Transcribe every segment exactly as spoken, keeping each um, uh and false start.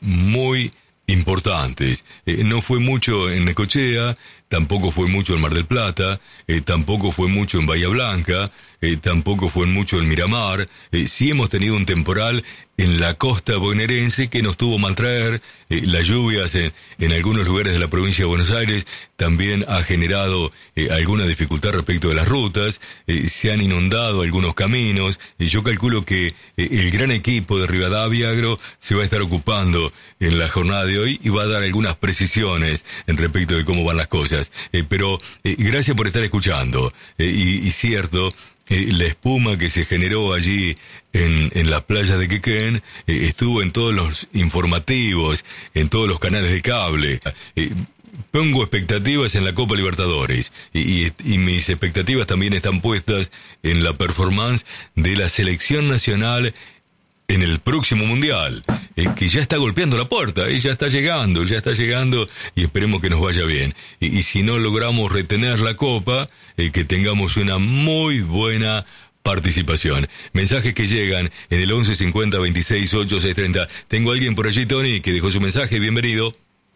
muy importantes. Eh, no fue mucho en Necochea, tampoco fue mucho en Mar del Plata, eh, tampoco fue mucho en Bahía Blanca, eh, tampoco fue mucho en Miramar. Eh, sí hemos tenido un temporal en la costa bonaerense que nos tuvo maltraer. Eh, las lluvias en, en algunos lugares de la provincia de Buenos Aires también ha generado eh, alguna dificultad respecto de las rutas. Eh, se han inundado algunos caminos. Y yo calculo que eh, el gran equipo de Rivadavia Agro se va a estar ocupando en la jornada de hoy y va a dar algunas precisiones en respecto de cómo van las cosas. Eh, pero eh, gracias por estar escuchando. Eh, y, y cierto, eh, la espuma que se generó allí en, en las playas de Quequén eh, estuvo en todos los informativos, en todos los canales de cable. Eh, Pongo expectativas en la Copa Libertadores y, y, y mis expectativas también están puestas en la performance de la selección nacional en el próximo Mundial, eh, que ya está golpeando la puerta, eh, ya está llegando, ya está llegando y esperemos que nos vaya bien. Y, y si no logramos retener la Copa, eh, que tengamos una muy buena participación. Mensajes que llegan en el once cincuenta veintiséis ocho seis treinta. Tengo a alguien por allí, Tony, que dejó su mensaje. Bienvenido.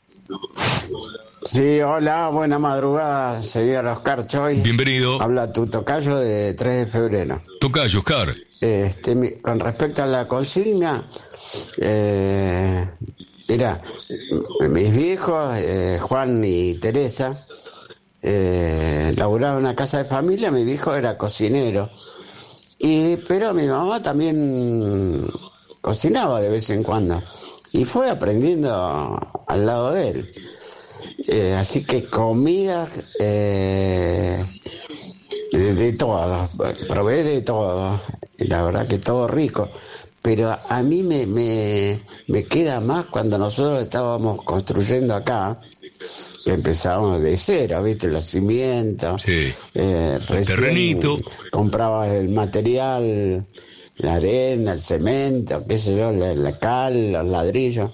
Sí, hola, buena madrugada, señor Oscar Choi. Bienvenido. Habla tu tocayo de tres de febrero. Tocayo, Oscar. Este, mi, con respecto a la consigna, eh, mira, mis viejos, eh, Juan y Teresa, eh, laburaban en una casa de familia, mi viejo era cocinero, y pero mi mamá también cocinaba de vez en cuando, y fue aprendiendo al lado de él. Eh, así que comida eh, de, de todo, probé de todo, y la verdad que todo rico, pero a mí me, me, me queda más cuando nosotros estábamos construyendo acá, que empezábamos de cero, viste, los cimientos, sí. eh, el terrenito, comprabas el material, la arena, el cemento, qué sé yo, la, la cal, los ladrillos.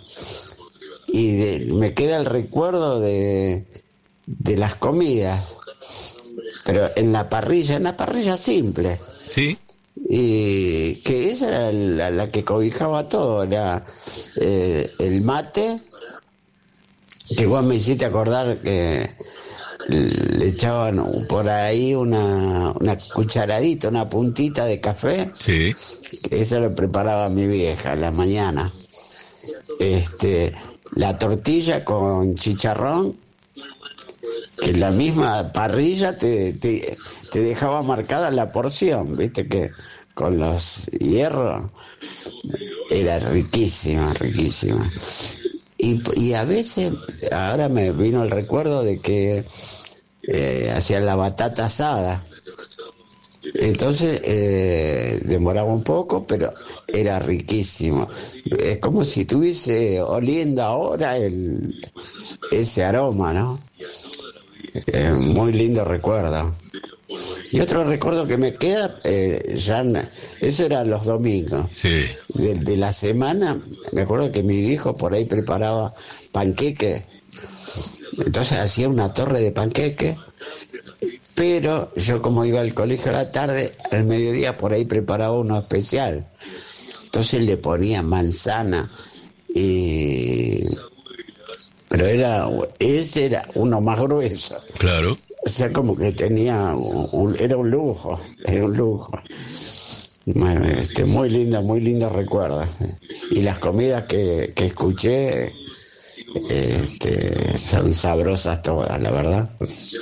Y de, me queda el recuerdo de, de las comidas, pero en la parrilla, en la parrilla simple. Sí. Y que esa era la, la que cobijaba todo, era eh, el mate, que vos me hiciste acordar que le echaban por ahí una, una cucharadita, una puntita de café. Sí. Que eso lo preparaba mi vieja a la mañana. Este... La tortilla con chicharrón, que la misma parrilla te, te, te dejaba marcada la porción, viste que con los hierros era riquísima, riquísima. Y, y a veces, ahora me vino el recuerdo de que eh, hacían la batata asada. Entonces eh, demoraba un poco, pero era riquísimo. Es como si estuviese oliendo ahora el ese aroma, ¿no? Eh, muy lindo recuerdo. Y otro recuerdo que me queda, eh, ya eso era los domingos. Sí. De, de la semana, me acuerdo que mi viejo por ahí preparaba panqueque. Entonces hacía una torre de panqueque. Pero yo, como iba al colegio a la tarde, al mediodía por ahí preparaba uno especial. Entonces le ponía manzana y... Pero era, ese era uno más grueso. Claro. O sea, como que tenía, un, era un lujo, era un lujo. Este, muy lindo, muy lindo recuerdo. Y las comidas que, que escuché este, son sabrosas todas, la verdad.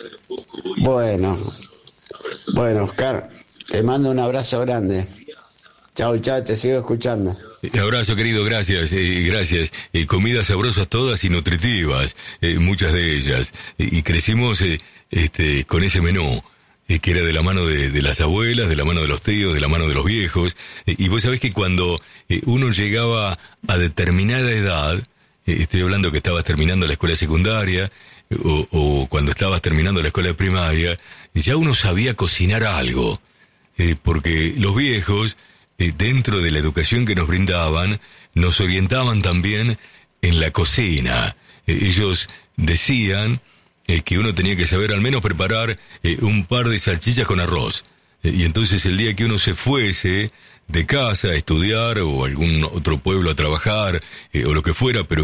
Bueno, bueno, Oscar, te mando un abrazo grande. Chau, chau, te sigo escuchando. Un abrazo, querido, gracias, eh, gracias. Eh, comidas sabrosas todas y nutritivas, eh, muchas de ellas. Eh, y crecimos eh, este, con ese menú, eh, que era de la mano de, de las abuelas, de la mano de los tíos, de la mano de los viejos. Eh, y vos sabés que cuando eh, uno llegaba a determinada edad, eh, estoy hablando que estabas terminando la escuela secundaria, O, o cuando estabas terminando la escuela primaria, ya uno sabía cocinar algo, eh, porque los viejos, eh, dentro de la educación que nos brindaban, nos orientaban también en la cocina. Eh, ellos decían eh, que uno tenía que saber al menos preparar eh, un par de salchichas con arroz, eh, y entonces el día que uno se fuese de casa a estudiar o a algún otro pueblo a trabajar, eh, o lo que fuera, pero